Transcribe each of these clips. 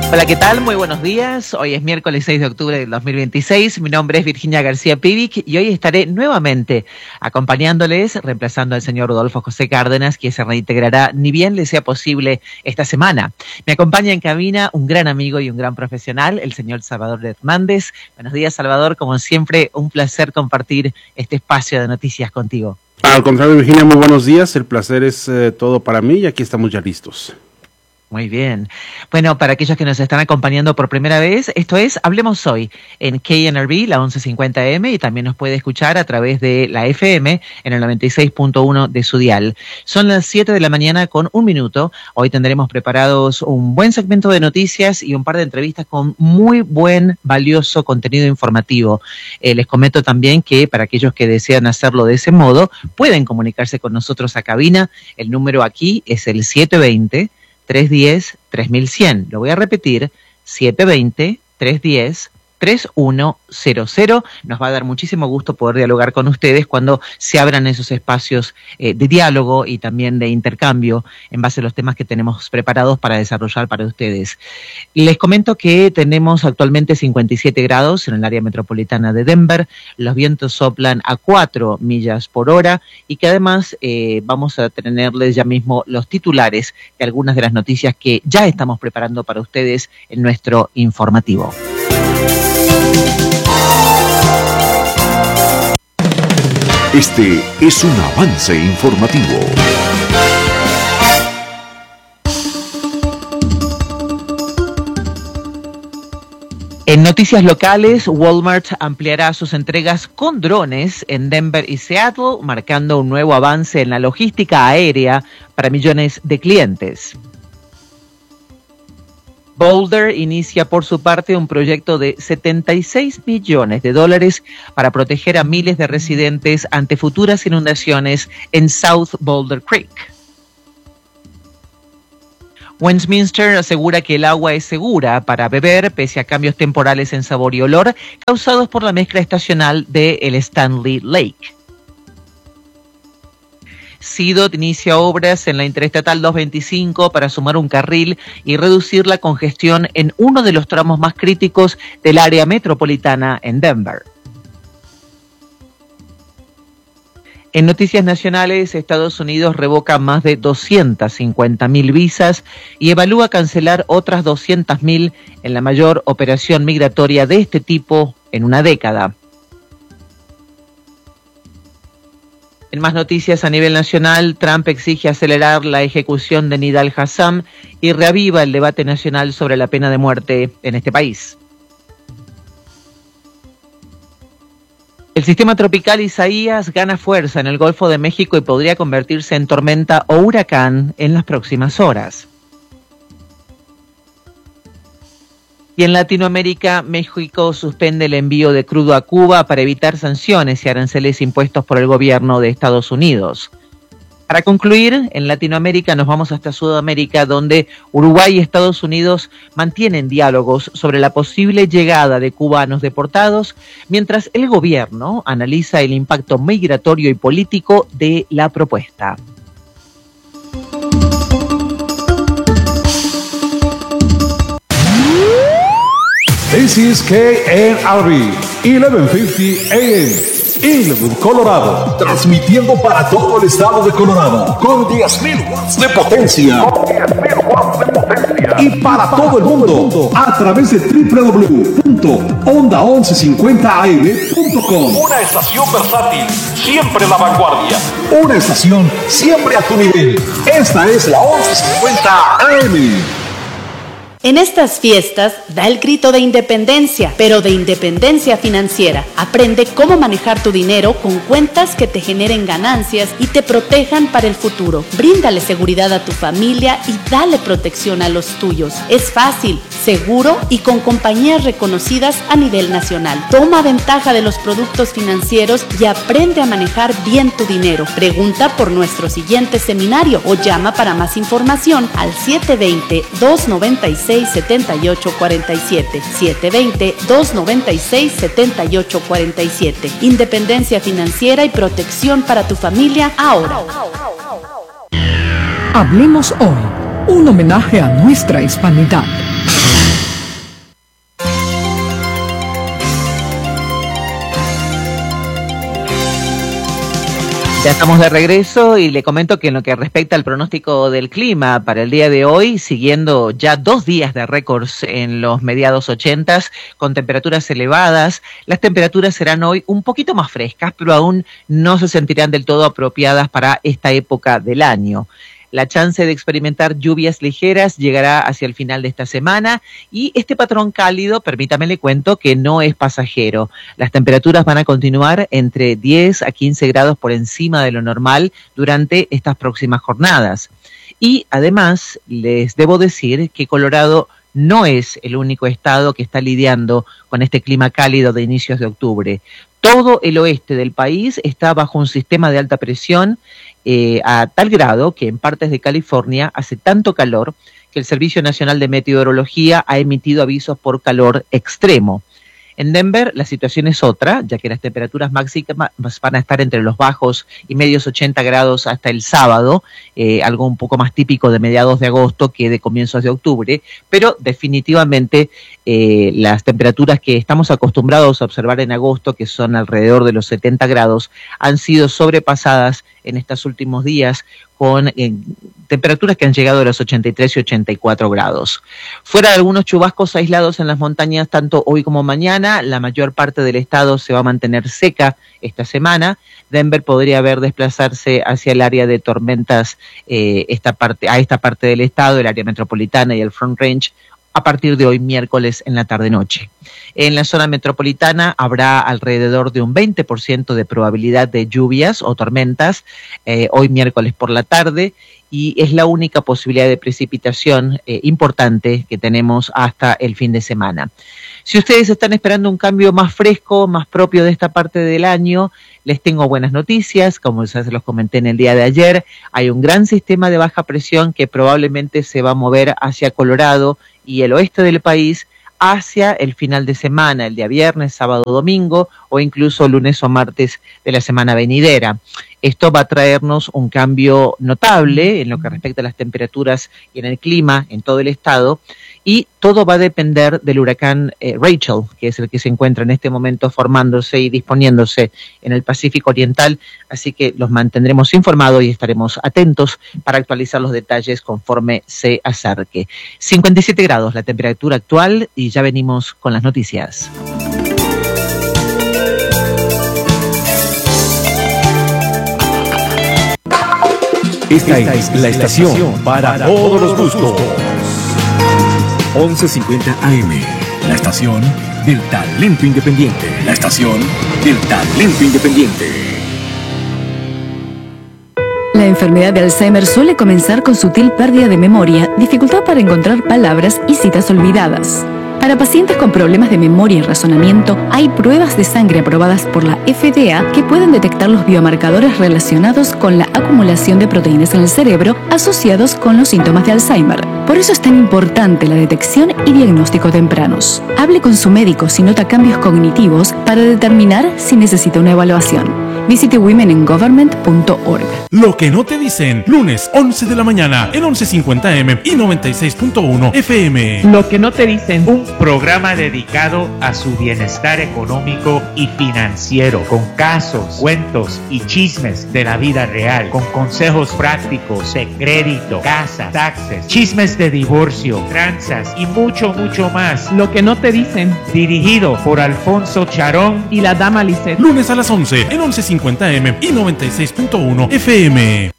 Hola, ¿qué tal? Muy buenos días. Hoy es miércoles 6 de octubre del 2026. Mi nombre es Virginia García Pivic y hoy estaré nuevamente acompañándoles, reemplazando al señor Rodolfo José Cárdenas, quien se reintegrará ni bien le sea posible esta semana. Me acompaña en cabina un gran amigo y un gran profesional, el señor Salvador Hernández. Buenos días, Salvador. Como siempre, un placer compartir este espacio de noticias contigo. Al contrario, Virginia, muy buenos días. El placer es todo para mí y aquí estamos ya listos. Muy bien. Bueno, para aquellos que nos están acompañando por primera vez, esto es Hablemos Hoy en KNRB, la 1150M, y también nos puede escuchar a través de la FM en el 96.1 de su dial. Son las 7 de la mañana con un minuto. Hoy tendremos preparados un buen segmento de noticias y un par de entrevistas con muy buen, valioso contenido informativo. Les comento también que para aquellos que desean hacerlo de ese modo, pueden comunicarse con nosotros a cabina. El número aquí es el 720-310-3100. Lo voy a repetir, 720-310-3100. Nos va a dar muchísimo gusto poder dialogar con ustedes cuando se abran esos espacios de diálogo y también de intercambio en base a los temas que tenemos preparados para desarrollar para ustedes. Les comento que tenemos actualmente 57 grados en el área metropolitana de Denver, los vientos soplan a 4 millas por hora y que además vamos a tenerles ya mismo los titulares de algunas de las noticias que ya estamos preparando para ustedes en nuestro informativo. Este es un avance informativo. En noticias locales, Walmart ampliará sus entregas con drones en Denver y Seattle, marcando un nuevo avance en la logística aérea para millones de clientes. Boulder inicia por su parte un proyecto de $76 millones para proteger a miles de residentes ante futuras inundaciones en South Boulder Creek. Westminster asegura que el agua es segura para beber pese a cambios temporales en sabor y olor causados por la mezcla estacional del Stanley Lake. CDOT inicia obras en la Interestatal 225 para sumar un carril y reducir la congestión en uno de los tramos más críticos del área metropolitana en Denver. En noticias nacionales, Estados Unidos revoca más de 250.000 visas y evalúa cancelar otras 200.000 en la mayor operación migratoria de este tipo en una década. En más noticias a nivel nacional, Trump exige acelerar la ejecución de Nidal Hassam y reaviva el debate nacional sobre la pena de muerte en este país. El sistema tropical Isaías gana fuerza en el Golfo de México y podría convertirse en tormenta o huracán en las próximas horas. Y en Latinoamérica, México suspende el envío de crudo a Cuba para evitar sanciones y aranceles impuestos por el gobierno de Estados Unidos. Para concluir, en Latinoamérica nos vamos hasta Sudamérica, donde Uruguay y Estados Unidos mantienen diálogos sobre la posible llegada de cubanos deportados, mientras el gobierno analiza el impacto migratorio y político de la propuesta. This is KNRB 1150 AM, Inwood, Colorado, transmitiendo para todo el estado de Colorado con 10.000 watts de potencia. Y para todo el mundo a través de www.onda1150am.com. Una estación versátil, siempre la vanguardia. Una estación siempre a tu nivel. Esta es la 1150 AM. En estas fiestas, da el grito de independencia, pero de independencia financiera. Aprende cómo manejar tu dinero con cuentas que te generen ganancias y te protejan para el futuro. Bríndale seguridad a tu familia y dale protección a los tuyos. Es fácil, seguro y con compañías reconocidas a nivel nacional. Toma ventaja de los productos financieros y aprende a manejar bien tu dinero. Pregunta por nuestro siguiente seminario o llama para más información al 720-296-7847. 720-296-7847. Independencia financiera y protección para tu familia ahora. Hablemos hoy, un homenaje a nuestra hispanidad. Ya estamos de regreso y le comento que en lo que respecta al pronóstico del clima para el día de hoy, siguiendo ya 2 días de récords en los mediados 80s con temperaturas elevadas, las temperaturas serán hoy un poquito más frescas, pero aún no se sentirán del todo apropiadas para esta época del año. La chance de experimentar lluvias ligeras llegará hacia el final de esta semana y este patrón cálido, permítame le cuento, que no es pasajero. Las temperaturas van a continuar entre 10 a 15 grados por encima de lo normal durante estas próximas jornadas. Y además les debo decir que Colorado no es el único estado que está lidiando con este clima cálido de inicios de octubre. Todo el oeste del país está bajo un sistema de alta presión a tal grado que en partes de California hace tanto calor que el Servicio Nacional de Meteorología ha emitido avisos por calor extremo. En Denver la situación es otra, ya que las temperaturas máximas van a estar entre los bajos y medios 80 grados hasta el sábado, algo un poco más típico de mediados de agosto que de comienzos de octubre, pero definitivamente las temperaturas que estamos acostumbrados a observar en agosto, que son alrededor de los 70 grados, han sido sobrepasadas en estos últimos días con temperaturas que han llegado a los 83 y 84 grados. Fuera de algunos chubascos aislados en las montañas, tanto hoy como mañana, la mayor parte del estado se va a mantener seca esta semana. Denver podría ver desplazarse hacia el área de tormentas esta parte del estado, el área metropolitana y el Front Range, a partir de hoy miércoles en la tarde-noche. En la zona metropolitana habrá alrededor de un 20% de probabilidad de lluvias o tormentas hoy miércoles por la tarde, y es la única posibilidad de precipitación importante que tenemos hasta el fin de semana. Si ustedes están esperando un cambio más fresco, más propio de esta parte del año, les tengo buenas noticias. Como ya se los comenté en el día de ayer, hay un gran sistema de baja presión que probablemente se va a mover hacia Colorado y el oeste del país hacia el final de semana, el día viernes, sábado, domingo o incluso lunes o martes de la semana venidera. Esto va a traernos un cambio notable en lo que respecta a las temperaturas y en el clima en todo el estado, y todo va a depender del huracán Rachel, que es el que se encuentra en este momento formándose y disponiéndose en el Pacífico Oriental, así que los mantendremos informados y estaremos atentos para actualizar los detalles conforme se acerque. 57 grados la temperatura actual y ya venimos con las noticias. Esta es la estación para todos los gustos. 11:50 AM, la estación del talento independiente. La estación del talento independiente. La enfermedad de Alzheimer suele comenzar con sutil pérdida de memoria, dificultad para encontrar palabras y citas olvidadas. Para pacientes con problemas de memoria y razonamiento, hay pruebas de sangre aprobadas por la FDA que pueden detectar los biomarcadores relacionados con la acumulación de proteínas en el cerebro asociados con los síntomas de Alzheimer. Por eso es tan importante la detección y diagnóstico tempranos. Hable con su médico si nota cambios cognitivos para determinar si necesita una evaluación. Visite womeningovernment.org. Lo que no te dicen, lunes 11 de la mañana en 11:50 AM y 96.1 FM. Lo que no te dicen, un programa dedicado a su bienestar económico y financiero, con casos, cuentos y chismes de la vida real, con consejos prácticos de crédito, casa, taxes, chismes de divorcio, tranzas y mucho, mucho más. Lo que no te dicen, dirigido por Alfonso Charón y la dama Lisette. Lunes a las 11 en 11:50 AM y 96.1 FM.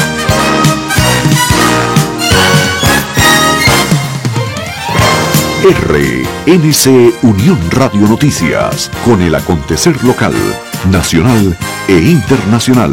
RNC Unión Radio Noticias, con el acontecer local, nacional e internacional.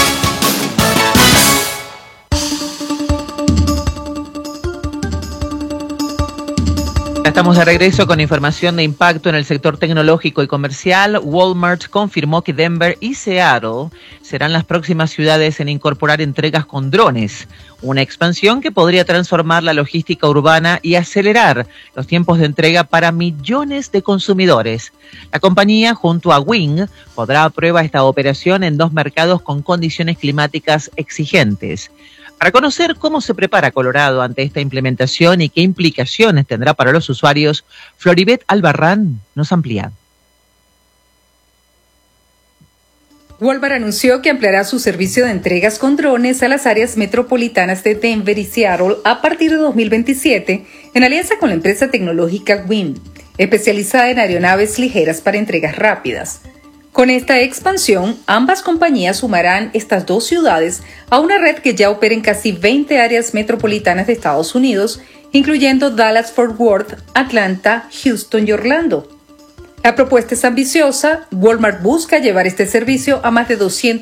Estamos de regreso con información de impacto en el sector tecnológico y comercial. Walmart confirmó que Denver y Seattle serán las próximas ciudades en incorporar entregas con drones, una expansión que podría transformar la logística urbana y acelerar los tiempos de entrega para millones de consumidores. La compañía, junto a Wing, podrá aprobar esta operación en 2 mercados con condiciones climáticas exigentes. Para conocer cómo se prepara Colorado ante esta implementación y qué implicaciones tendrá para los usuarios, Floribet Albarrán nos amplía. Walmart anunció que ampliará su servicio de entregas con drones a las áreas metropolitanas de Denver y Seattle a partir de 2027, en alianza con la empresa tecnológica WIM, especializada en aeronaves ligeras para entregas rápidas. Con esta expansión, ambas compañías sumarán estas dos ciudades a una red que ya opera en casi 20 áreas metropolitanas de Estados Unidos, incluyendo Dallas-Fort Worth, Atlanta, Houston y Orlando. La propuesta es ambiciosa. Walmart busca llevar este servicio a más de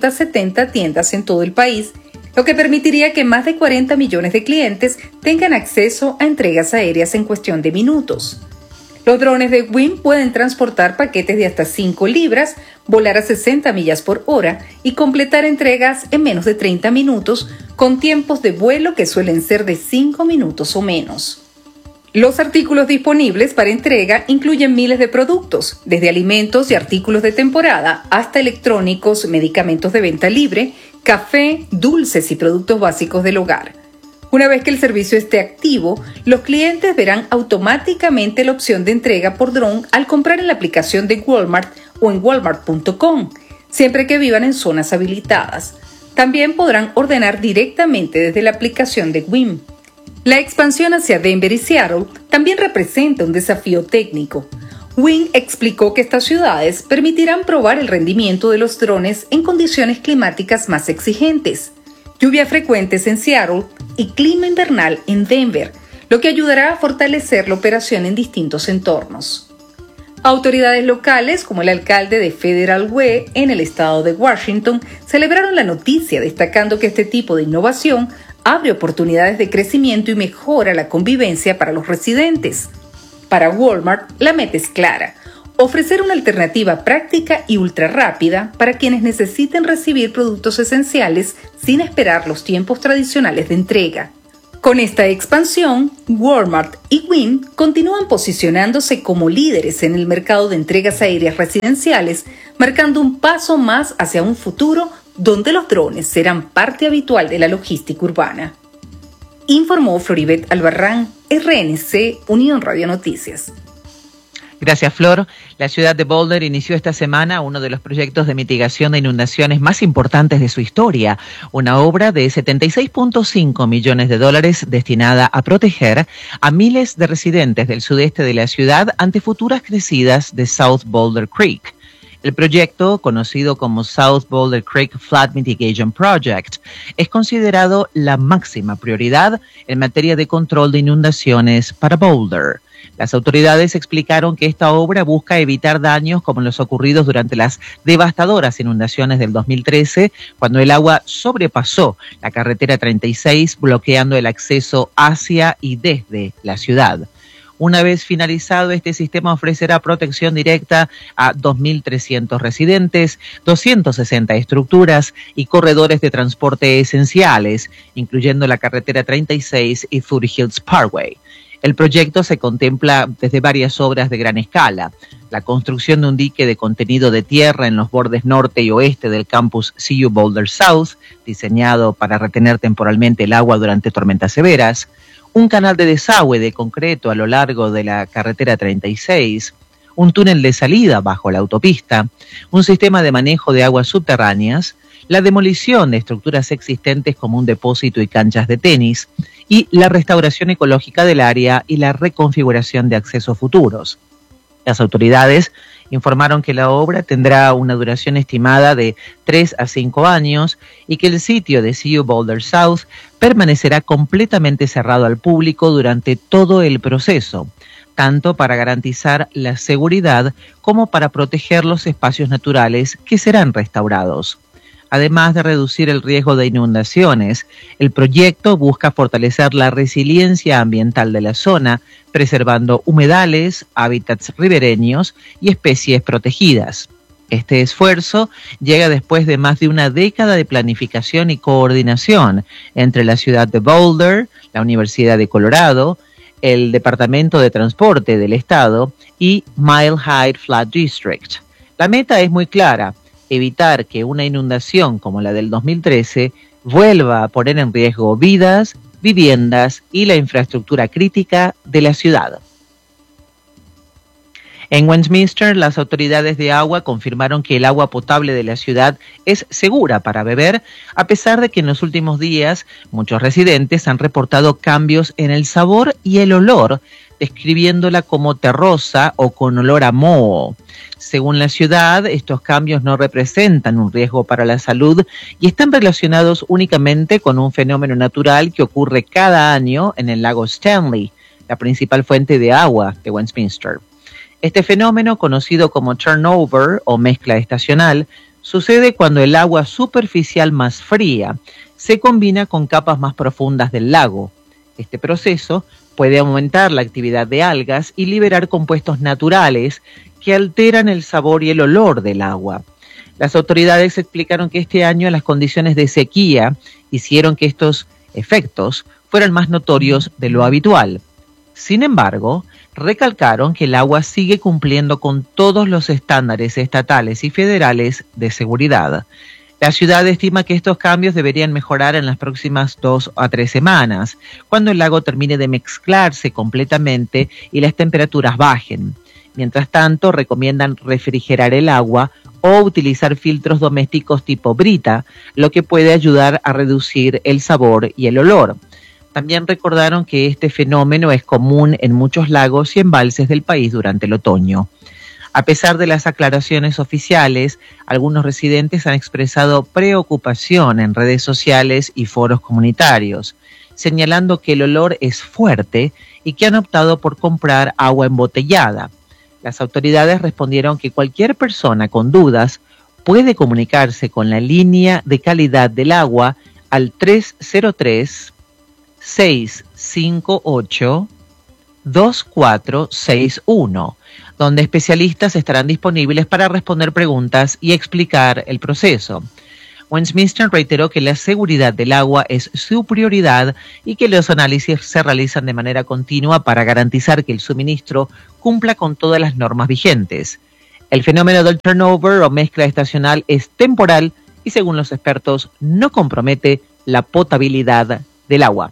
270 tiendas en todo el país, lo que permitiría que más de 40 millones de clientes tengan acceso a entregas aéreas en cuestión de minutos. Los drones de WIM pueden transportar paquetes de hasta 5 libras, volar a 60 millas por hora y completar entregas en menos de 30 minutos, con tiempos de vuelo que suelen ser de 5 minutos o menos. Los artículos disponibles para entrega incluyen miles de productos, desde alimentos y artículos de temporada hasta electrónicos, medicamentos de venta libre, café, dulces y productos básicos del hogar. Una vez que el servicio esté activo, los clientes verán automáticamente la opción de entrega por dron al comprar en la aplicación de Walmart o en walmart.com, siempre que vivan en zonas habilitadas. También podrán ordenar directamente desde la aplicación de WIM. La expansión hacia Denver y Seattle también representa un desafío técnico. WIM explicó que estas ciudades permitirán probar el rendimiento de los drones en condiciones climáticas más exigentes, lluvias frecuentes en Seattle y clima invernal en Denver, lo que ayudará a fortalecer la operación en distintos entornos. Autoridades locales, como el alcalde de Federal Way en el estado de Washington, celebraron la noticia destacando que este tipo de innovación abre oportunidades de crecimiento y mejora la convivencia para los residentes. Para Walmart, la meta es clara: ofrecer una alternativa práctica y ultra rápida para quienes necesiten recibir productos esenciales sin esperar los tiempos tradicionales de entrega. Con esta expansión, Walmart y WIM continúan posicionándose como líderes en el mercado de entregas aéreas residenciales, marcando un paso más hacia un futuro donde los drones serán parte habitual de la logística urbana. Informó Floribet Albarrán, RNC, Unión Radio Noticias. Gracias, Flor. La ciudad de Boulder inició esta semana uno de los proyectos de mitigación de inundaciones más importantes de su historia, una obra de $76.5 millones destinada a proteger a miles de residentes del sudeste de la ciudad ante futuras crecidas de South Boulder Creek. El proyecto, conocido como South Boulder Creek Flood Mitigation Project, es considerado la máxima prioridad en materia de control de inundaciones para Boulder. Las autoridades explicaron que esta obra busca evitar daños como los ocurridos durante las devastadoras inundaciones del 2013, cuando el agua sobrepasó la carretera 36, bloqueando el acceso hacia y desde la ciudad. Una vez finalizado, este sistema ofrecerá protección directa a 2.300 residentes, 260 estructuras y corredores de transporte esenciales, incluyendo la carretera 36 y Foothills Parkway. El proyecto se contempla desde varias obras de gran escala: la construcción de un dique de contenido de tierra en los bordes norte y oeste del campus CU Boulder South, diseñado para retener temporalmente el agua durante tormentas severas; un canal de desagüe de concreto a lo largo de la carretera 36, un túnel de salida bajo la autopista, un sistema de manejo de aguas subterráneas, la demolición de estructuras existentes como un depósito y canchas de tenis, y la restauración ecológica del área y la reconfiguración de accesos futuros. Las autoridades informaron que la obra tendrá una duración estimada de 3 a 5 años y que el sitio de CU Boulder South permanecerá completamente cerrado al público durante todo el proceso, tanto para garantizar la seguridad como para proteger los espacios naturales que serán restaurados. Además de reducir el riesgo de inundaciones, el proyecto busca fortalecer la resiliencia ambiental de la zona, preservando humedales, hábitats ribereños y especies protegidas. Este esfuerzo llega después de más de una década de planificación y coordinación entre la ciudad de Boulder, la Universidad de Colorado, el Departamento de Transporte del Estado y Mile High Flood District. La meta es muy clara: evitar que una inundación como la del 2013 vuelva a poner en riesgo vidas, viviendas y la infraestructura crítica de la ciudad. En Westminster, las autoridades de agua confirmaron que el agua potable de la ciudad es segura para beber, a pesar de que en los últimos días muchos residentes han reportado cambios en el sabor y el olor, describiéndola como terrosa o con olor a moho. Según la ciudad, estos cambios no representan un riesgo para la salud y están relacionados únicamente con un fenómeno natural que ocurre cada año en el lago Stanley, la principal fuente de agua de Westminster. Este fenómeno, conocido como turnover o mezcla estacional, sucede cuando el agua superficial más fría se combina con capas más profundas del lago. Este proceso puede aumentar la actividad de algas y liberar compuestos naturales que alteran el sabor y el olor del agua. Las autoridades explicaron que este año las condiciones de sequía hicieron que estos efectos fueran más notorios de lo habitual. Sin embargo, recalcaron que el agua sigue cumpliendo con todos los estándares estatales y federales de seguridad. La ciudad estima que estos cambios deberían mejorar en las próximas 2 a 3 semanas, cuando el lago termine de mezclarse completamente y las temperaturas bajen. Mientras tanto, recomiendan refrigerar el agua o utilizar filtros domésticos tipo Brita, lo que puede ayudar a reducir el sabor y el olor. También recordaron que este fenómeno es común en muchos lagos y embalses del país durante el otoño. A pesar de las aclaraciones oficiales, algunos residentes han expresado preocupación en redes sociales y foros comunitarios, señalando que el olor es fuerte y que han optado por comprar agua embotellada. Las autoridades respondieron que cualquier persona con dudas puede comunicarse con la línea de calidad del agua al 303-658-2461, donde especialistas estarán disponibles para responder preguntas y explicar el proceso. Westminster reiteró que la seguridad del agua es su prioridad y que los análisis se realizan de manera continua para garantizar que el suministro cumpla con todas las normas vigentes. El fenómeno del turnover o mezcla estacional es temporal y, según los expertos, no compromete la potabilidad del agua.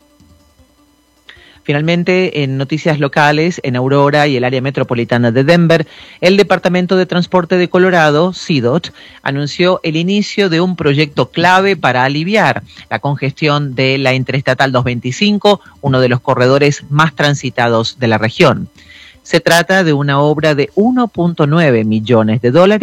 Finalmente, en noticias locales, en Aurora y el área metropolitana de Denver, el Departamento de Transporte de Colorado, CDOT, anunció el inicio de un proyecto clave para aliviar la congestión de la Interestatal 225, uno de los corredores más transitados de la región. Se trata de una obra de $1.9 millones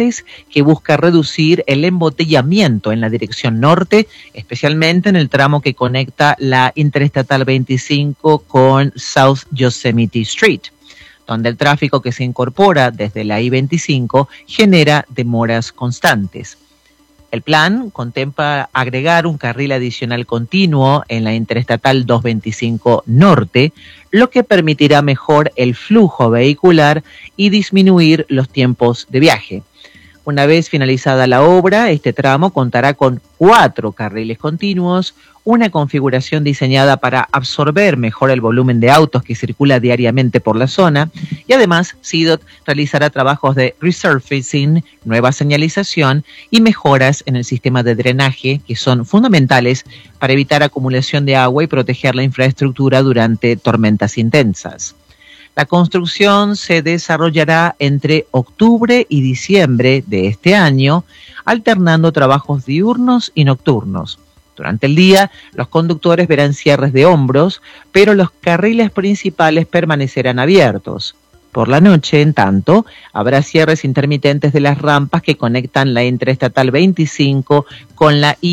que busca reducir el embotellamiento en la dirección norte, especialmente en el tramo que conecta la Interestatal 25 con South Yosemite Street, donde el tráfico que se incorpora desde la I-25 genera demoras constantes. El plan contempla agregar un carril adicional continuo en la Interestatal 225 Norte, lo que permitirá mejor el flujo vehicular y disminuir los tiempos de viaje. Una vez finalizada la obra, este tramo contará con 4 carriles continuos, una configuración diseñada para absorber mejor el volumen de autos que circula diariamente por la zona, y además CDOT realizará trabajos de resurfacing, nueva señalización y mejoras en el sistema de drenaje que son fundamentales para evitar acumulación de agua y proteger la infraestructura durante tormentas intensas. La construcción se desarrollará entre octubre y diciembre de este año, alternando trabajos diurnos y nocturnos. Durante el día, los conductores verán cierres de hombros, pero los carriles principales permanecerán abiertos. Por la noche, en tanto, habrá cierres intermitentes de las rampas que conectan la Interestatal 25 con la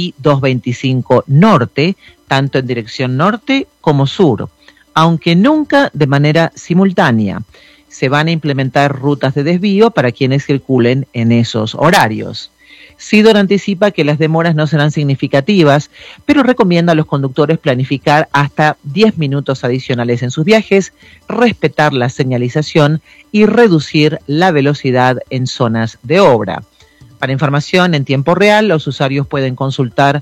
I-225 Norte, tanto en dirección norte como sur, aunque nunca de manera simultánea. Se van a implementar rutas de desvío para quienes circulen en esos horarios. CDOT anticipa que las demoras no serán significativas, pero recomienda a los conductores planificar hasta 10 minutos adicionales en sus viajes, respetar la señalización y reducir la velocidad en zonas de obra. Para información en tiempo real, los usuarios pueden consultar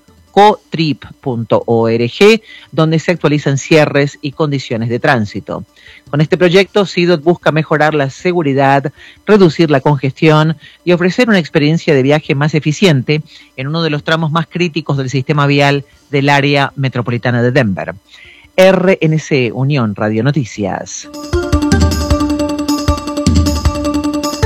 cotrip.org, donde se actualizan cierres y condiciones de tránsito. Con este proyecto, CDOT busca mejorar la seguridad, reducir la congestión y ofrecer una experiencia de viaje más eficiente en uno de los tramos más críticos del sistema vial del área metropolitana de Denver. RNC Unión Radio Noticias.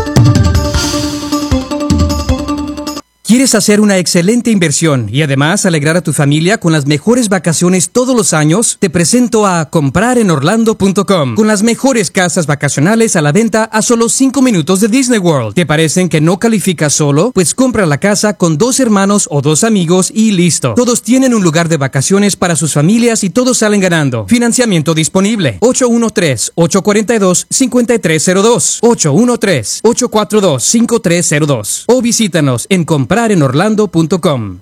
¿Quieres hacer una excelente inversión y además alegrar a tu familia con las mejores vacaciones todos los años? Te presento a comprarenorlando.com, con las mejores casas vacacionales a la venta a solo 5 minutos de Disney World. ¿Te parecen que no calificas solo? Pues compra la casa con 2 hermanos o 2 amigos y listo. Todos tienen un lugar de vacaciones para sus familias y todos salen ganando. Financiamiento disponible. 813-842-5302. 813-842-5302. O visítanos en comprarenorlando.com.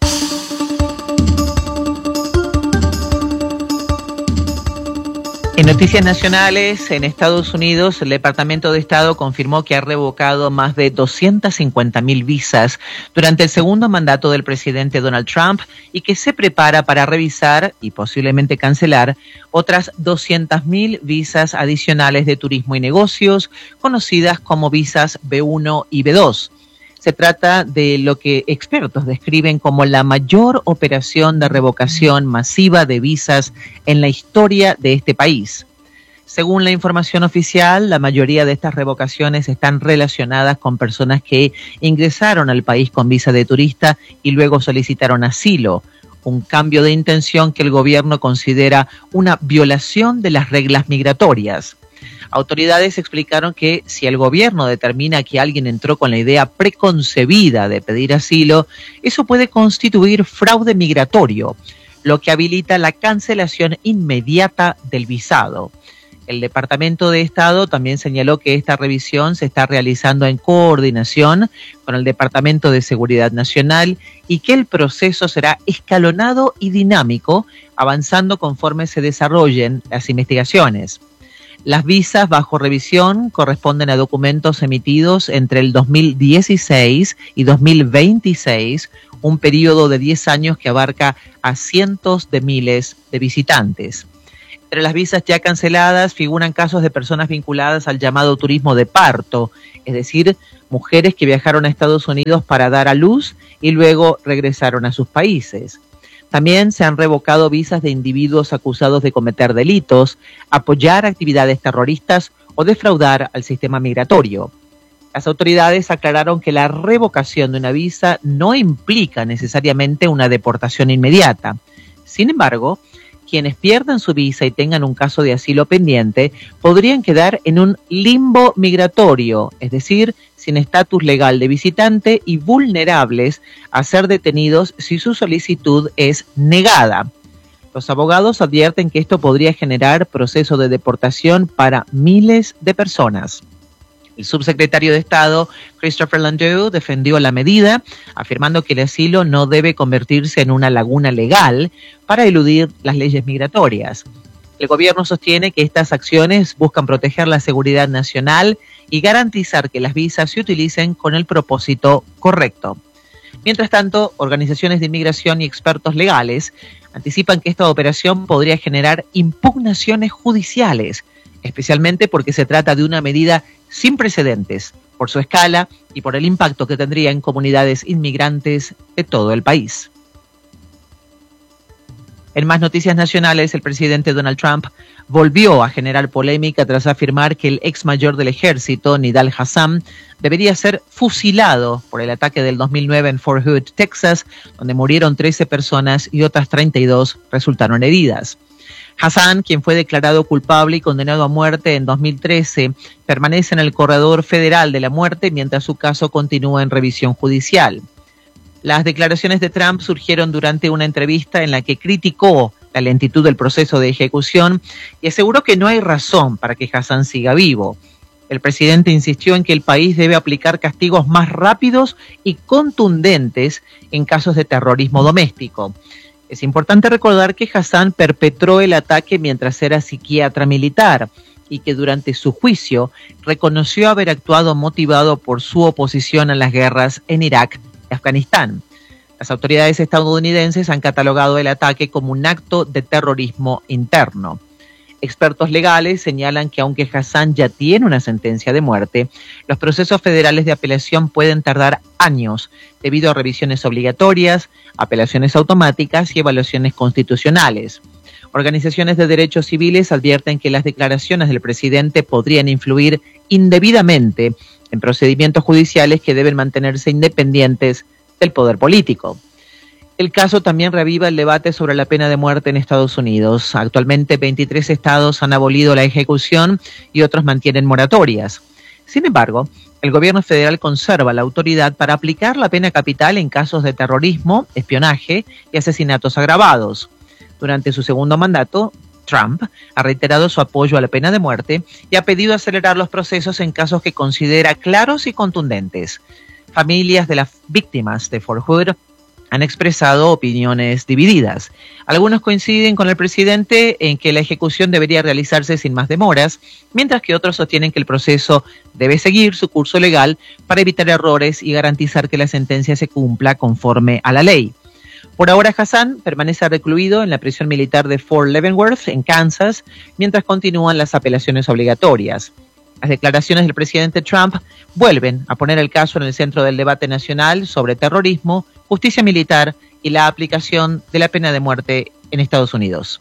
En noticias nacionales, en Estados Unidos, el Departamento de Estado confirmó que ha revocado más de 250.000 visas durante el segundo mandato del presidente Donald Trump y que se prepara para revisar y posiblemente cancelar otras 200.000 visas adicionales de turismo y negocios, conocidas como visas B1 y B2. Se trata de lo que expertos describen como la mayor operación de revocación masiva de visas en la historia de este país. Según la información oficial, la mayoría de estas revocaciones están relacionadas con personas que ingresaron al país con visa de turista y luego solicitaron asilo, un cambio de intención que el gobierno considera una violación de las reglas migratorias. Autoridades explicaron que si el gobierno determina que alguien entró con la idea preconcebida de pedir asilo, eso puede constituir fraude migratorio, lo que habilita la cancelación inmediata del visado. El Departamento de Estado también señaló que esta revisión se está realizando en coordinación con el Departamento de Seguridad Nacional y que el proceso será escalonado y dinámico, avanzando conforme se desarrollen las investigaciones. Las visas bajo revisión corresponden a documentos emitidos entre el 2016 y 2026, un periodo de 10 años que abarca a cientos de miles de visitantes. Entre las visas ya canceladas figuran casos de personas vinculadas al llamado turismo de parto, es decir, mujeres que viajaron a Estados Unidos para dar a luz y luego regresaron a sus países. También se han revocado visas de individuos acusados de cometer delitos, apoyar actividades terroristas o defraudar al sistema migratorio. Las autoridades aclararon que la revocación de una visa no implica necesariamente una deportación inmediata. Sin embargo, quienes pierdan su visa y tengan un caso de asilo pendiente podrían quedar en un limbo migratorio, es decir, sin estatus legal de visitante y vulnerables a ser detenidos si su solicitud es negada. Los abogados advierten que esto podría generar proceso de deportación para miles de personas. El subsecretario de Estado, Christopher Landau, defendió la medida, afirmando que el asilo no debe convertirse en una laguna legal para eludir las leyes migratorias. El gobierno sostiene que estas acciones buscan proteger la seguridad nacional y garantizar que las visas se utilicen con el propósito correcto. Mientras tanto, organizaciones de inmigración y expertos legales anticipan que esta operación podría generar impugnaciones judiciales, especialmente porque se trata de una medida sin precedentes por su escala y por el impacto que tendría en comunidades inmigrantes de todo el país. En más noticias nacionales, el presidente Donald Trump volvió a generar polémica tras afirmar que el ex mayor del ejército, Nidal Hasan, debería ser fusilado por el ataque del 2009 en Fort Hood, Texas, donde murieron 13 personas y otras 32 resultaron heridas. Hasan, quien fue declarado culpable y condenado a muerte en 2013, permanece en el corredor federal de la muerte mientras su caso continúa en revisión judicial. Las declaraciones de Trump surgieron durante una entrevista en la que criticó la lentitud del proceso de ejecución y aseguró que no hay razón para que Hasan siga vivo. El presidente insistió en que el país debe aplicar castigos más rápidos y contundentes en casos de terrorismo doméstico. Es importante recordar que Hasan perpetró el ataque mientras era psiquiatra militar y que durante su juicio reconoció haber actuado motivado por su oposición a las guerras en Irak y Afganistán. Las autoridades estadounidenses han catalogado el ataque como un acto de terrorismo interno. Expertos legales señalan que aunque Hasan ya tiene una sentencia de muerte, los procesos federales de apelación pueden tardar años debido a revisiones obligatorias, apelaciones automáticas y evaluaciones constitucionales. Organizaciones de derechos civiles advierten que las declaraciones del presidente podrían influir indebidamente en procedimientos judiciales que deben mantenerse independientes del poder político. El caso también reaviva el debate sobre la pena de muerte en Estados Unidos. Actualmente 23 estados han abolido la ejecución y otros mantienen moratorias. Sin embargo, el gobierno federal conserva la autoridad para aplicar la pena capital en casos de terrorismo, espionaje y asesinatos agravados. Durante su segundo mandato, Trump ha reiterado su apoyo a la pena de muerte y ha pedido acelerar los procesos en casos que considera claros y contundentes. Familias de las víctimas de Fort Hood han expresado opiniones divididas. Algunos coinciden con el presidente en que la ejecución debería realizarse sin más demoras, mientras que otros sostienen que el proceso debe seguir su curso legal para evitar errores y garantizar que la sentencia se cumpla conforme a la ley. Por ahora, Hassan permanece recluido en la prisión militar de Fort Leavenworth, en Kansas, mientras continúan las apelaciones obligatorias. Las declaraciones del presidente Trump vuelven a poner el caso en el centro del debate nacional sobre terrorismo, justicia militar y la aplicación de la pena de muerte en Estados Unidos.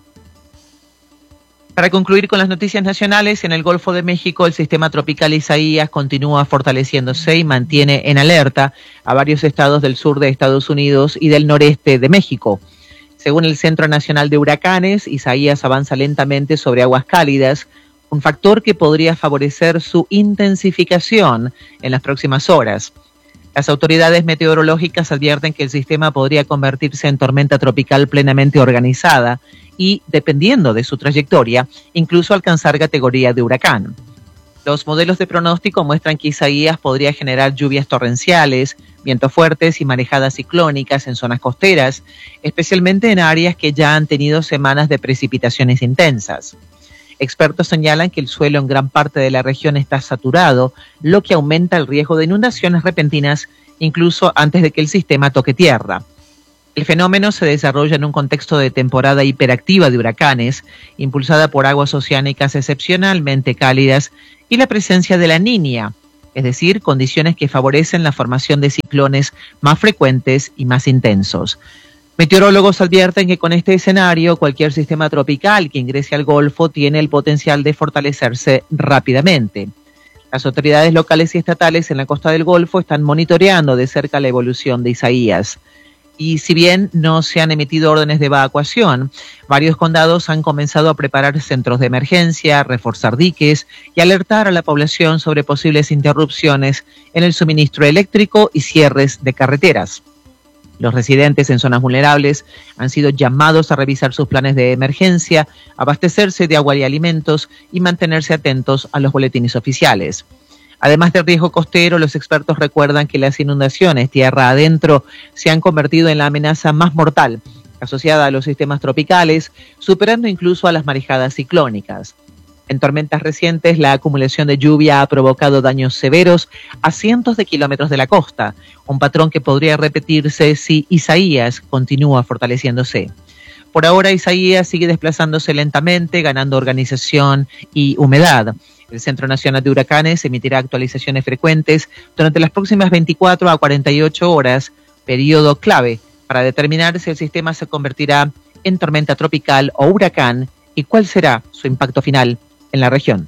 Para concluir con las noticias nacionales, en el Golfo de México el sistema tropical Isaías continúa fortaleciéndose y mantiene en alerta a varios estados del sur de Estados Unidos y del noreste de México. Según el Centro Nacional de Huracanes, Isaías avanza lentamente sobre aguas cálidas, un factor que podría favorecer su intensificación en las próximas horas. Las autoridades meteorológicas advierten que el sistema podría convertirse en tormenta tropical plenamente organizada y, dependiendo de su trayectoria, incluso alcanzar categoría de huracán. Los modelos de pronóstico muestran que Isaías podría generar lluvias torrenciales, vientos fuertes y marejadas ciclónicas en zonas costeras, especialmente en áreas que ya han tenido semanas de precipitaciones intensas. Expertos señalan que el suelo en gran parte de la región está saturado, lo que aumenta el riesgo de inundaciones repentinas incluso antes de que el sistema toque tierra. El fenómeno se desarrolla en un contexto de temporada hiperactiva de huracanes, impulsada por aguas oceánicas excepcionalmente cálidas y la presencia de la Niña, es decir, condiciones que favorecen la formación de ciclones más frecuentes y más intensos. Meteorólogos advierten que con este escenario, cualquier sistema tropical que ingrese al Golfo tiene el potencial de fortalecerse rápidamente. Las autoridades locales y estatales en la costa del Golfo están monitoreando de cerca la evolución de Isaías. Y si bien no se han emitido órdenes de evacuación, varios condados han comenzado a preparar centros de emergencia, reforzar diques y alertar a la población sobre posibles interrupciones en el suministro eléctrico y cierres de carreteras. Los residentes en zonas vulnerables han sido llamados a revisar sus planes de emergencia, abastecerse de agua y alimentos y mantenerse atentos a los boletines oficiales. Además del riesgo costero, los expertos recuerdan que las inundaciones tierra adentro se han convertido en la amenaza más mortal asociada a los sistemas tropicales, superando incluso a las marejadas ciclónicas. En tormentas recientes, la acumulación de lluvia ha provocado daños severos a cientos de kilómetros de la costa, un patrón que podría repetirse si Isaías continúa fortaleciéndose. Por ahora, Isaías sigue desplazándose lentamente, ganando organización y humedad. El Centro Nacional de Huracanes emitirá actualizaciones frecuentes durante las próximas 24 a 48 horas, periodo clave para determinar si el sistema se convertirá en tormenta tropical o huracán y cuál será su impacto final en la región.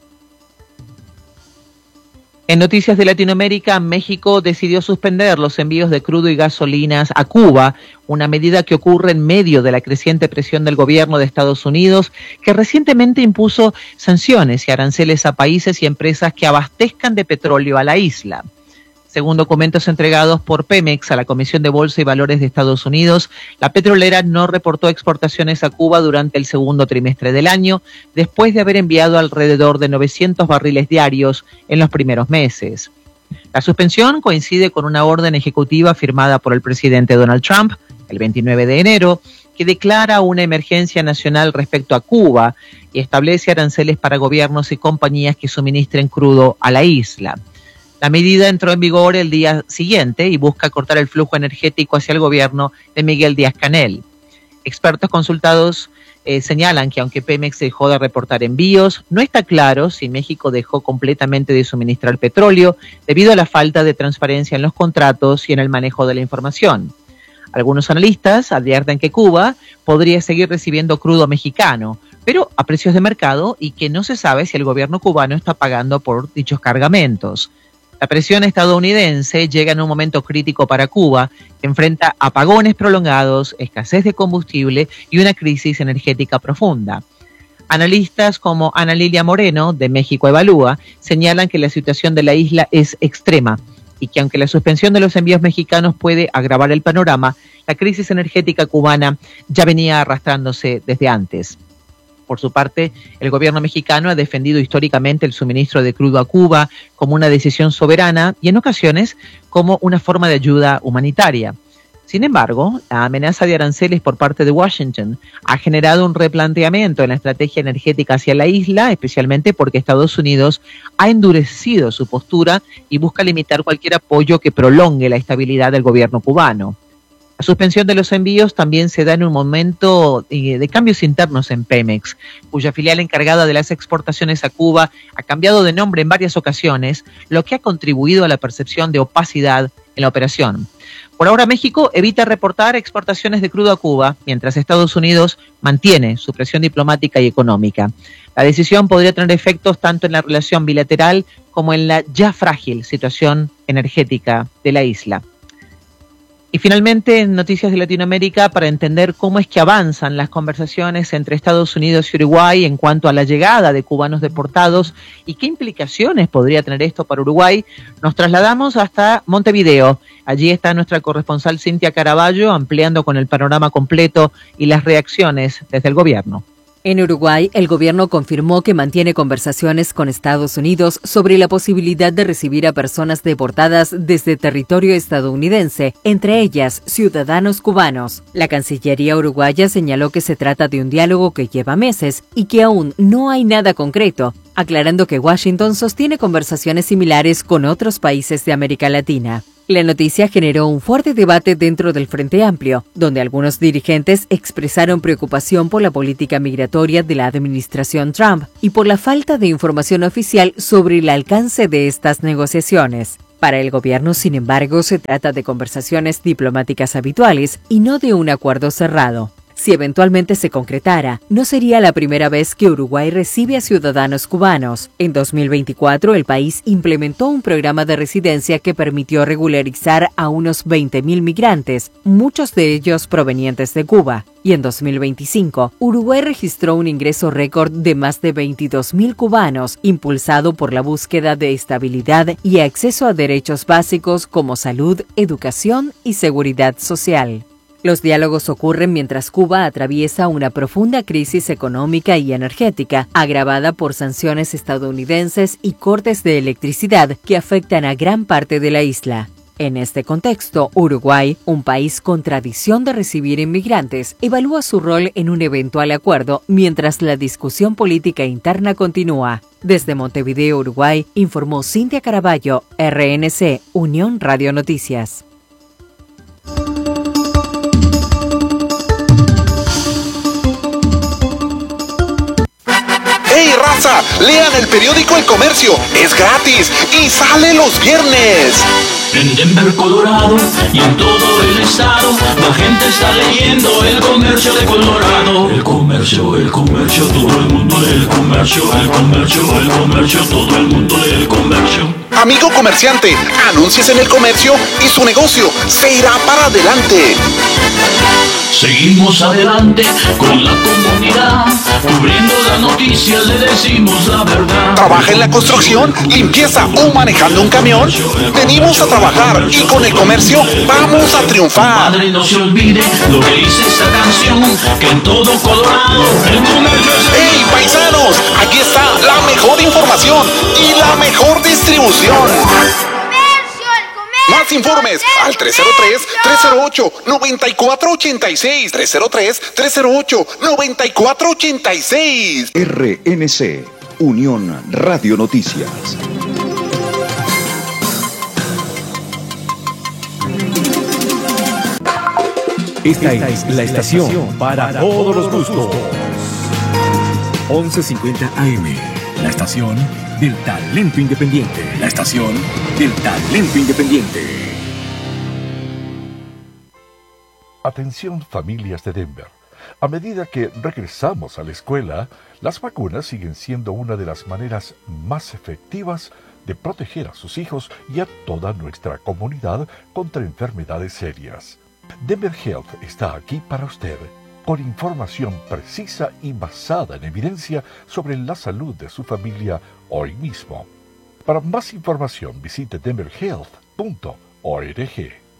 En noticias de Latinoamérica, México decidió suspender los envíos de crudo y gasolinas a Cuba, una medida que ocurre en medio de la creciente presión del gobierno de Estados Unidos, que recientemente impuso sanciones y aranceles a países y empresas que abastezcan de petróleo a la isla. Según documentos entregados por Pemex a la Comisión de Bolsa y Valores de Estados Unidos, la petrolera no reportó exportaciones a Cuba durante el segundo trimestre del año, después de haber enviado alrededor de 900 barriles diarios en los primeros meses. La suspensión coincide con una orden ejecutiva firmada por el presidente Donald Trump el 29 de enero, que declara una emergencia nacional respecto a Cuba y establece aranceles para gobiernos y compañías que suministren crudo a la isla. La medida entró en vigor el día siguiente y busca cortar el flujo energético hacia el gobierno de Miguel Díaz-Canel. Expertos consultados señalan que aunque Pemex dejó de reportar envíos, no está claro si México dejó completamente de suministrar petróleo debido a la falta de transparencia en los contratos y en el manejo de la información. Algunos analistas advierten que Cuba podría seguir recibiendo crudo mexicano, pero a precios de mercado y que no se sabe si el gobierno cubano está pagando por dichos cargamentos. La presión estadounidense llega en un momento crítico para Cuba, que enfrenta apagones prolongados, escasez de combustible y una crisis energética profunda. Analistas como Ana Lilia Moreno, de México Evalúa, señalan que la situación de la isla es extrema y que aunque la suspensión de los envíos mexicanos puede agravar el panorama, la crisis energética cubana ya venía arrastrándose desde antes. Por su parte, el gobierno mexicano ha defendido históricamente el suministro de crudo a Cuba como una decisión soberana y en ocasiones como una forma de ayuda humanitaria. Sin embargo, la amenaza de aranceles por parte de Washington ha generado un replanteamiento en la estrategia energética hacia la isla, especialmente porque Estados Unidos ha endurecido su postura y busca limitar cualquier apoyo que prolongue la estabilidad del gobierno cubano. La suspensión de los envíos también se da en un momento de cambios internos en Pemex, cuya filial encargada de las exportaciones a Cuba ha cambiado de nombre en varias ocasiones, lo que ha contribuido a la percepción de opacidad en la operación. Por ahora, México evita reportar exportaciones de crudo a Cuba, mientras Estados Unidos mantiene su presión diplomática y económica. La decisión podría tener efectos tanto en la relación bilateral como en la ya frágil situación energética de la isla. Y finalmente, en Noticias de Latinoamérica, para entender cómo es que avanzan las conversaciones entre Estados Unidos y Uruguay en cuanto a la llegada de cubanos deportados y qué implicaciones podría tener esto para Uruguay, nos trasladamos hasta Montevideo. Allí está nuestra corresponsal Cintia Caraballo ampliando con el panorama completo y las reacciones desde el gobierno. En Uruguay, el gobierno confirmó que mantiene conversaciones con Estados Unidos sobre la posibilidad de recibir a personas deportadas desde territorio estadounidense, entre ellas ciudadanos cubanos. La Cancillería uruguaya señaló que se trata de un diálogo que lleva meses y que aún no hay nada concreto, aclarando que Washington sostiene conversaciones similares con otros países de América Latina. La noticia generó un fuerte debate dentro del Frente Amplio, donde algunos dirigentes expresaron preocupación por la política migratoria de la administración Trump y por la falta de información oficial sobre el alcance de estas negociaciones. Para el gobierno, sin embargo, se trata de conversaciones diplomáticas habituales y no de un acuerdo cerrado. Si eventualmente se concretara, no sería la primera vez que Uruguay recibe a ciudadanos cubanos. En 2024, el país implementó un programa de residencia que permitió regularizar a unos 20.000 migrantes, muchos de ellos provenientes de Cuba. Y en 2025, Uruguay registró un ingreso récord de más de 22.000 cubanos, impulsado por la búsqueda de estabilidad y acceso a derechos básicos como salud, educación y seguridad social. Los diálogos ocurren mientras Cuba atraviesa una profunda crisis económica y energética, agravada por sanciones estadounidenses y cortes de electricidad que afectan a gran parte de la isla. En este contexto, Uruguay, un país con tradición de recibir inmigrantes, evalúa su rol en un eventual acuerdo mientras la discusión política interna continúa. Desde Montevideo, Uruguay, informó Cintia Caraballo, RNC, Unión Radio Noticias. ¡Hey, raza! Lean el periódico El Comercio. Es gratis y sale los viernes. En Denver, Colorado y en todo el estado, la gente está leyendo El Comercio de Colorado. El comercio, todo el mundo lee el comercio. El comercio, todo el mundo lee el comercio. Amigo comerciante, anúnciese en El Comercio y su negocio se irá para adelante. Seguimos adelante con la comunidad, cubriendo las noticias, le decimos la verdad. ¿Trabaja en la construcción, limpieza o manejando un camión? Venimos a trabajar y con El Comercio vamos a triunfar. Padre, no se olvide lo que dice esta canción, que en todo Colorado El Comercio es... ¡Hey, paisanos! Aquí está la mejor información y la mejor distribución. Más informes al 303-308-9486. 303-308-9486. RNC, Unión Radio Noticias. Esta es la estación para todos los gustos. 1150 AM, la estación del talento independiente. La estación del talento independiente. Atención, familias de Denver. A medida que regresamos a la escuela, las vacunas siguen siendo una de las maneras más efectivas de proteger a sus hijos y a toda nuestra comunidad contra enfermedades serias. Denver Health está aquí para usted, con información precisa y basada en evidencia sobre la salud de su familia hoy mismo. Para más información visite denverhealth.org.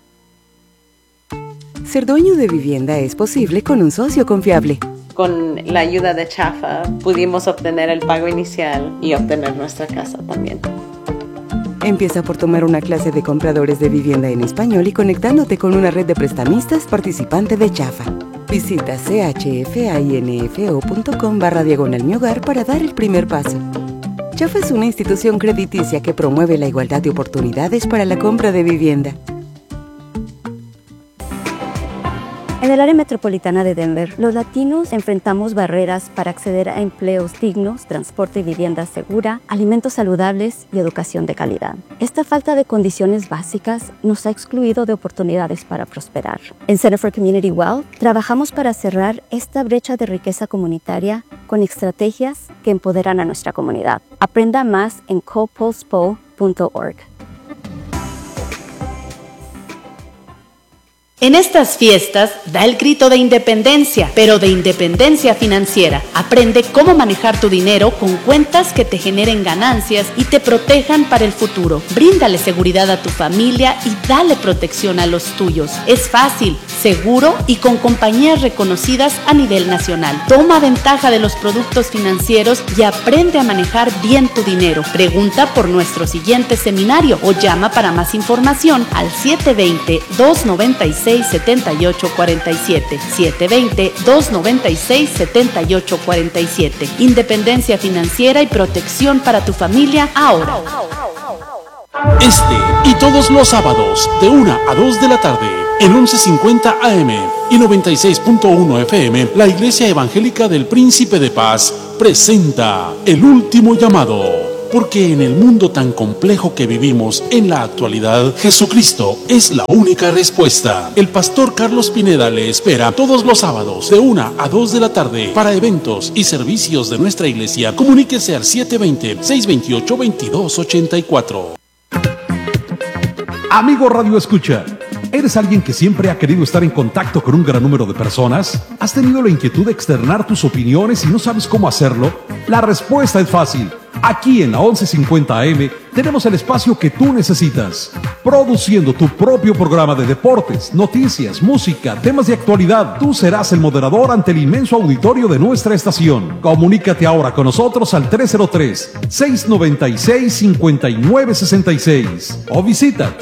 Ser dueño de vivienda es posible con un socio confiable. Con la ayuda de Chafa pudimos obtener el pago inicial y obtener nuestra casa también. Empieza por tomar una clase de compradores de vivienda en español y conectándote con una red de prestamistas participante de Chafa. Visita chfainfo.com/mi hogar para dar el primer paso. Chafa es una institución crediticia que promueve la igualdad de oportunidades para la compra de vivienda. En el área metropolitana de Denver, los latinos enfrentamos barreras para acceder a empleos dignos, transporte y vivienda segura, alimentos saludables y educación de calidad. Esta falta de condiciones básicas nos ha excluido de oportunidades para prosperar. En Center for Community Wealth, trabajamos para cerrar esta brecha de riqueza comunitaria con estrategias que empoderan a nuestra comunidad. Aprenda más en copulspo.org. En estas fiestas, da el grito de independencia, pero de independencia financiera. Aprende cómo manejar tu dinero con cuentas que te generen ganancias y te protejan para el futuro. Bríndale seguridad a tu familia y dale protección a los tuyos. Es fácil, seguro y con compañías reconocidas a nivel nacional. Toma ventaja de los productos financieros y aprende a manejar bien tu dinero. Pregunta por nuestro siguiente seminario o llama para más información al 720-296-7847. 720-296-7847. Independencia financiera y protección para tu familia ahora. Este y todos los sábados de 1 a 2 de la tarde en 11:50 AM y 96.1 FM, la Iglesia Evangélica del Príncipe de Paz presenta El Último Llamado. Porque en el mundo tan complejo que vivimos en la actualidad, Jesucristo es la única respuesta. El pastor Carlos Pineda le espera todos los sábados de 1 a 2 de la tarde para eventos y servicios de nuestra iglesia. Comuníquese al 720-628-2284. Amigo Radio Escucha, ¿eres alguien que siempre ha querido estar en contacto con un gran número de personas? ¿Has tenido la inquietud de externar tus opiniones y no sabes cómo hacerlo? La respuesta es fácil. Aquí en la 1150 AM tenemos el espacio que tú necesitas, produciendo tu propio programa de deportes, noticias, música, temas de actualidad. Tú serás el moderador ante el inmenso auditorio de nuestra estación. Comunícate ahora con nosotros al 303-696-5966 o visita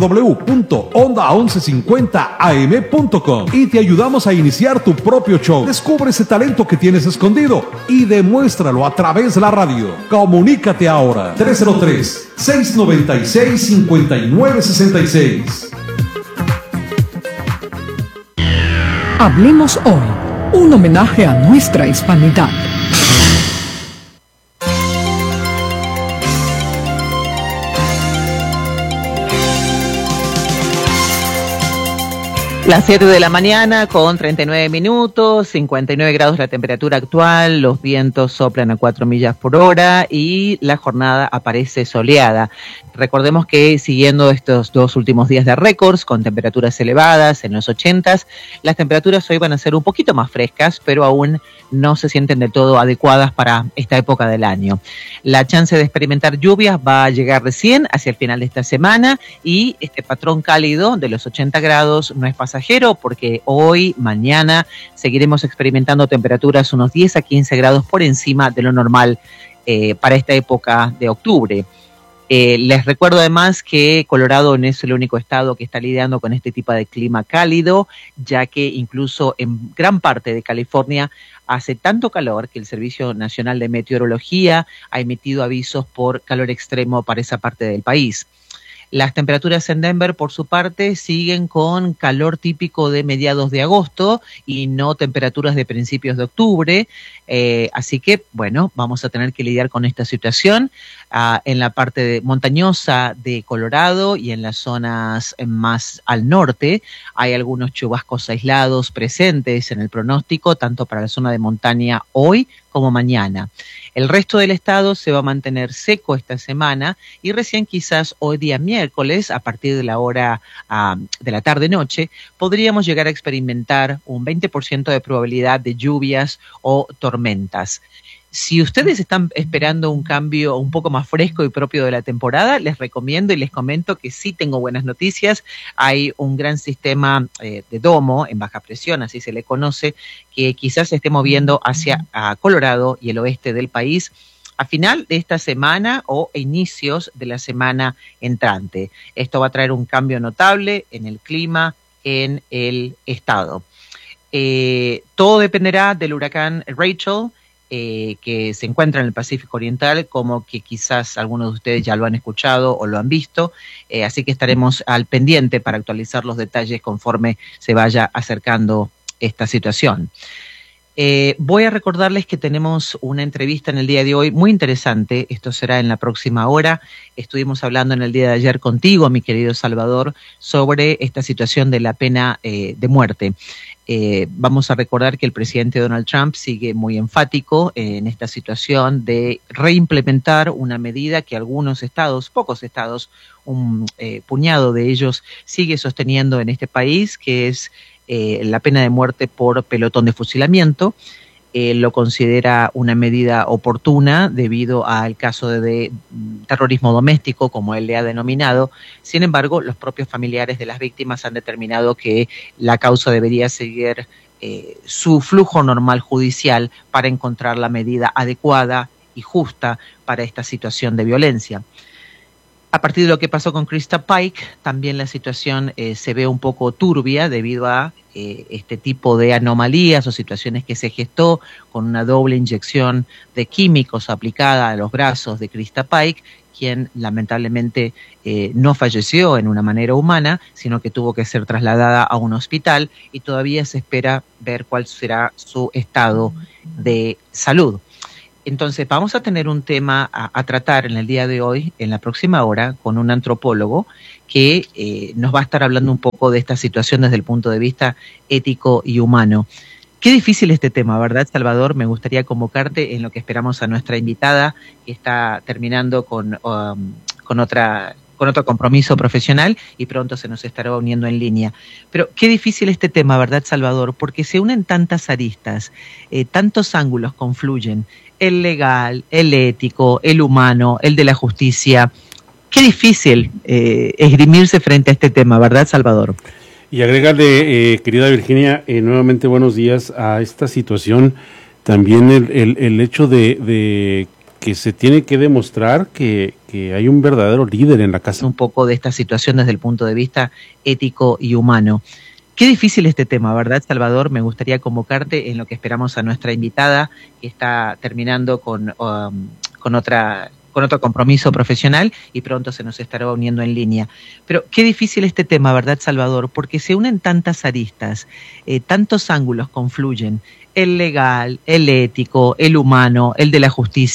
www.onda1150am.com y te ayudamos a iniciar tu propio show. Descubre ese talento que tienes escondido y demuéstralo a través de la radio. Comunícate ahora, 303-696-5966. Hablemos hoy, un homenaje a nuestra hispanidad. Las 7 de la mañana con 39 minutos, 59 grados la temperatura actual, los vientos soplan a 4 millas por hora y la jornada aparece soleada. Recordemos que siguiendo estos dos últimos días de récords con temperaturas elevadas en los 80s, las temperaturas hoy van a ser un poquito más frescas, pero aún no se sienten del todo adecuadas para esta época del año. La chance de experimentar lluvias va a llegar recién hacia el final de esta semana y este patrón cálido de los 80 grados no es pasajero porque hoy, mañana, seguiremos experimentando temperaturas unos 10 a 15 grados por encima de lo normal para esta época de octubre. Les recuerdo además que Colorado no es el único estado que está lidiando con este tipo de clima cálido, ya que incluso en gran parte de California hace tanto calor que el Servicio Nacional de Meteorología ha emitido avisos por calor extremo para esa parte del país. Las temperaturas en Denver, por su parte, siguen con calor típico de mediados de agosto y no temperaturas de principios de octubre. Así que, bueno, vamos a tener que lidiar con esta situación en la parte montañosa de Colorado y en las zonas más al norte. Hay algunos chubascos aislados presentes en el pronóstico, tanto para la zona de montaña hoy como mañana. El resto del estado se va a mantener seco esta semana y recién quizás hoy día miércoles, a partir de la hora de la tarde-noche, podríamos llegar a experimentar un 20% de probabilidad de lluvias o tormentas. Si ustedes están esperando un cambio un poco más fresco y propio de la temporada, les recomiendo y les comento que sí tengo buenas noticias. Hay un gran sistema de domo en baja presión, así se le conoce, que quizás se esté moviendo hacia Colorado y el oeste del país a final de esta semana o inicios de la semana entrante. Esto va a traer un cambio notable en el clima en el estado. Todo dependerá del huracán Rachel, que se encuentra en el Pacífico Oriental, como que quizás algunos de ustedes ya lo han escuchado o lo han visto, así que estaremos al pendiente para actualizar los detalles conforme se vaya acercando esta situación. Voy a recordarles que tenemos una entrevista en el día de hoy muy interesante. Esto será en la próxima hora. Estuvimos hablando en el día de ayer contigo, mi querido Salvador, sobre esta situación de la pena de muerte. Vamos a recordar que el presidente Donald Trump sigue muy enfático en esta situación de reimplementar una medida que algunos estados, pocos estados, un puñado de ellos sigue sosteniendo en este país, que es la pena de muerte por pelotón de fusilamiento. Lo considera una medida oportuna debido al caso de terrorismo doméstico, como él le ha denominado. Sin embargo, los propios familiares de las víctimas han determinado que la causa debería seguir su flujo normal judicial para encontrar la medida adecuada y justa para esta situación de violencia. A partir de lo que pasó con Krista Pike, también la situación se ve un poco turbia debido a este tipo de anomalías o situaciones que se gestó con una doble inyección de químicos aplicada a los brazos de Krista Pike, quien lamentablemente no falleció en una manera humana, sino que tuvo que ser trasladada a un hospital y todavía se espera ver cuál será su estado de salud. Entonces vamos a tener un tema a tratar en el día de hoy, en la próxima hora, con un antropólogo que nos va a estar hablando un poco de esta situación desde el punto de vista ético y humano. Qué difícil este tema, ¿verdad, Salvador? Me gustaría convocarte en lo que esperamos a nuestra invitada, que está terminando con otro compromiso profesional y pronto se nos estará uniendo en línea. Pero qué difícil este tema, ¿verdad, Salvador? Porque se unen tantas aristas, tantos ángulos confluyen, el legal, el ético, el humano, el de la justicia. Qué difícil esgrimirse frente a este tema, ¿verdad, Salvador? Y agrégale, querida Virginia, nuevamente buenos días a esta situación, también el hecho de que se tiene que demostrar que hay un verdadero líder en la casa. Un poco de esta situación desde el punto de vista ético y humano. Qué difícil este tema, ¿verdad, Salvador? Me gustaría convocarte en lo que esperamos a nuestra invitada, que está terminando con otro compromiso profesional y pronto se nos estará uniendo en línea. Pero qué difícil este tema, ¿verdad, Salvador? Porque se unen tantas aristas, tantos ángulos confluyen, el legal, el ético, el humano, el de la justicia.